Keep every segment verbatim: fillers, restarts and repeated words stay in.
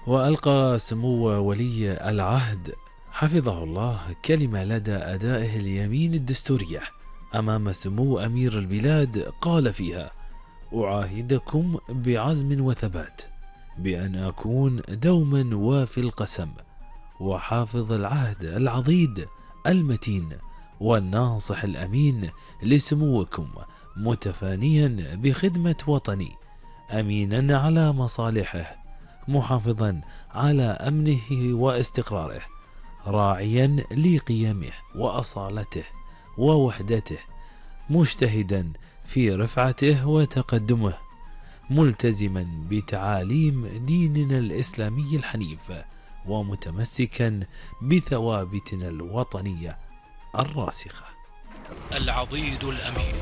وألقى سمو ولي العهد حفظه الله كلمة لدى أدائه اليمين الدستورية أمام سمو أمير البلاد، قال فيها: أعاهدكم بعزم وثبات بأن أكون دوما وافي القسم وحافظ العهد العضيد المتين والناصح الأمين لسموكم، متفانيا بخدمة وطني، أمينا على مصالحه، محافظا على أمنه واستقراره، راعيا لقيمه وأصالته ووحدته، مجتهدا في رفعته وتقدمه، ملتزما بتعاليم ديننا الإسلامي الحنيف، ومتمسكا بثوابتنا الوطنية الراسخة. العضيد الأمين.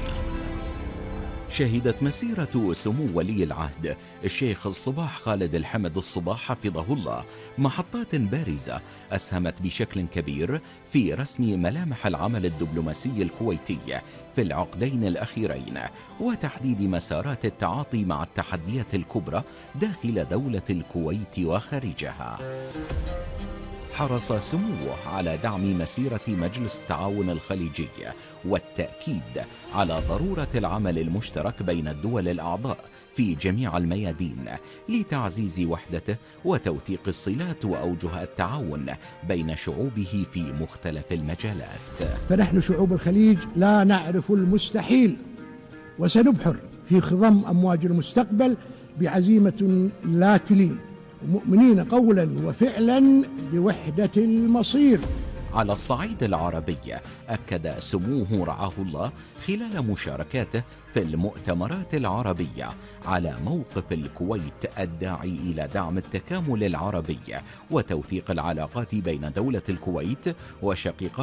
شهدت مسيرة سمو ولي العهد الشيخ الصباح خالد الحمد الصباح حفظه الله محطات بارزة أسهمت بشكل كبير في رسم ملامح العمل الدبلوماسي الكويتي في العقدين الأخيرين، وتحديد مسارات التعاطي مع التحديات الكبرى داخل دولة الكويت وخارجها. حرص سموه على دعم مسيرة مجلس التعاون الخليجي والتأكيد على ضرورة العمل المشترك بين الدول الأعضاء في جميع الميادين لتعزيز وحدته وتوثيق الصلات وأوجه التعاون بين شعوبه في مختلف المجالات. فنحن شعوب الخليج لا نعرف المستحيل، وسنبحر في خضم أمواج المستقبل بعزيمة لا تلين، ومؤمنين قولا وفعلا بوحدة المصير. على الصعيد العربي أكد سموه رعاه الله خلال مشاركاته في المؤتمرات العربية على موقف الكويت الداعي إلى دعم التكامل العربي وتوثيق العلاقات بين دولة الكويت وشقيقتها